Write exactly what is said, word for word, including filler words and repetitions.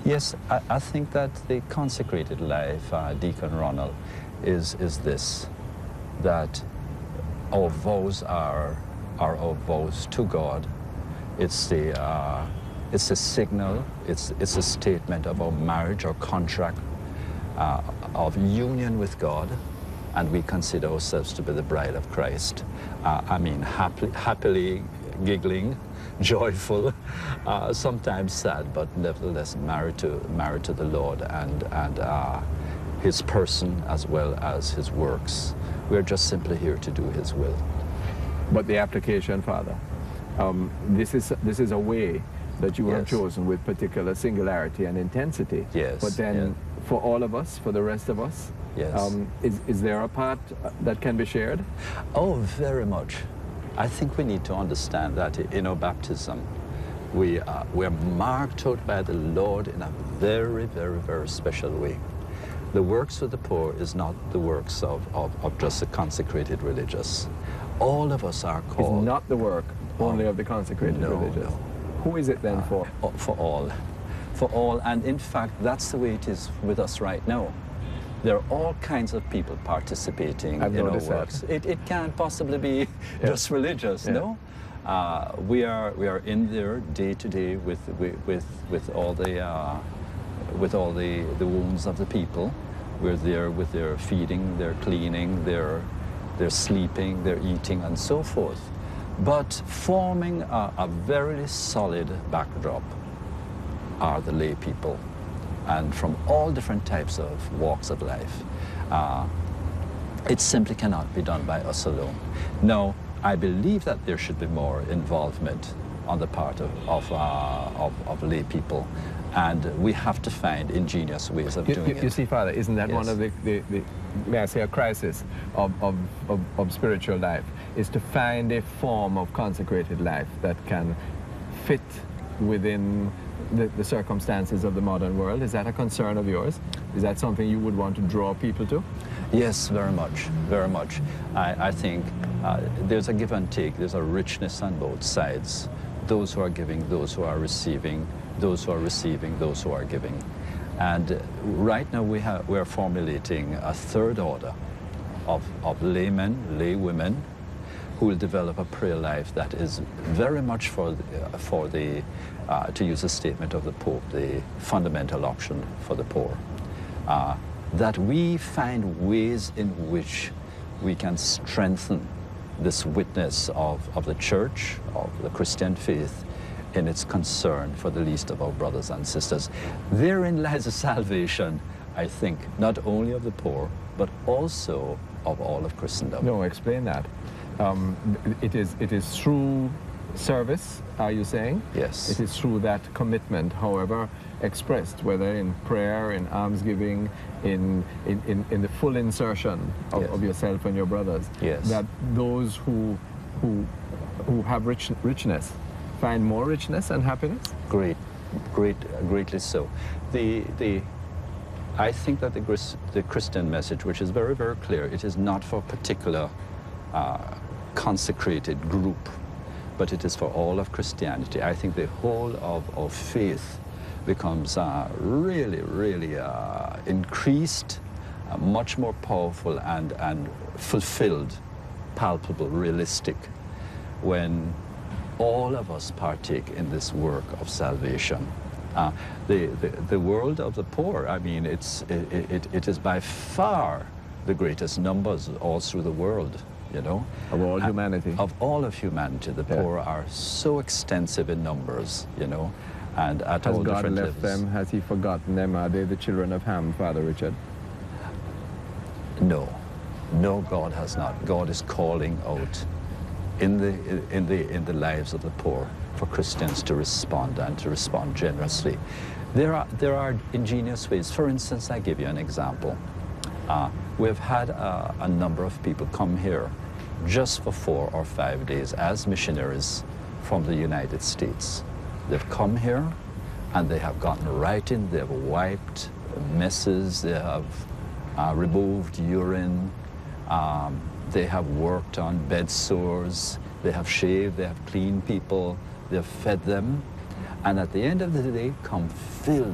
Yes, I, I think that the consecrated life, uh, Deacon Ronald, is, is this, that our vows are, are our vows to God. It's the, uh, it's a signal, it's, it's a statement of our marriage or contract uh, of union with God, and we consider ourselves to be the bride of Christ. Uh, I mean, happily, happily giggling, joyful, uh, sometimes sad, but nevertheless married to, married to the Lord and, and uh, his person as well as his works. We're just simply here to do his will. But the application, Father, um, this is this is a way that you Yes. have chosen with particular singularity and intensity. Yes, But then yeah. for all of us, for the rest of us, Yes. um, is, is there a part that can be shared? Oh, very much. I think we need to understand that in our baptism, we are, we are marked out by the Lord in a very, very, very special way. The works of the poor is not the works of, of, of just the consecrated religious. All of us are called. It's not the work only Oh, of the consecrated no, religious. no. Who is it then for? Uh, for all. For all. And in fact, that's the way it is with us right now. There are all kinds of people participating I've in our noticed that. works. It, it can't possibly be Yeah. just religious, Yeah. no? Uh, we are we are in there day to day with with with all the uh, with all the the wounds of the people. We're there with their feeding, their cleaning, their their sleeping, their eating, and so forth. But forming a, a very solid backdrop are the lay people, and from all different types of walks of life. Uh, it simply cannot be done by us alone. Now, I believe that there should be more involvement on the part of, of, uh, of, of lay people, and we have to find ingenious ways of You, doing you, it. you see, Father, isn't that Yes. one of the, the, the, may I say, a crisis of, of, of, of spiritual life, is to find a form of consecrated life that can fit within the, the circumstances of the modern world? Is that a concern of yours? Is that something you would want to draw people to? Yes, very much, very much. I, I think uh, there's a give and take. There's a richness on both sides. Those who are giving, those who are receiving, those who are receiving, those who are giving. And uh, right now we have, we're formulating a third order of, of laymen, lay women, who will develop a prayer life that is very much for the, uh, for the uh, to use a statement of the Pope, the fundamental option for the poor. Uh, that we find ways in which we can strengthen this witness of, of the church, of the Christian faith, in its concern for the least of our brothers and sisters. Therein lies the salvation, I think, not only of the poor, but also of all of Christendom. No, explain that. Um, it is it is through service, are you saying? Yes. It is through that commitment, however expressed, whether in prayer, in almsgiving, in, in, in, in the full insertion of, Yes. of yourself and your brothers, Yes. that those who, who, who have rich, richness find more richness and happiness? Great, great, greatly so. The, the, I think that the, Chris- the Christian message, which is very, very clear, it is not for a particular uh, consecrated group, but it is for all of Christianity. I think the whole of, of faith becomes uh, really, really uh, increased, uh, much more powerful and, and fulfilled, palpable, realistic, when all of us partake in this work of salvation. Uh, the, the, the world of the poor, I mean, it's, it, it, it is by far the greatest numbers all through the world, you know. Of all And humanity. Of all of humanity. The Yeah. poor are so extensive in numbers, you know, and at Has all God different left levels. them? Has he forgotten them? Are they the children of Ham, Father Richard? No, no, God has not. God is calling out in the, in the, in the lives of the poor for Christians to respond and to respond generously. There are, there are ingenious ways. For instance, I give you an example. Uh, we've had a, a number of people come here just for four or five days as missionaries from the United States. They've come here and they have gotten right in. They have wiped messes. They have uh, removed urine. Um, they have worked on bed sores. They have shaved. They have cleaned people. They have fed them. And at the end of the day, come filled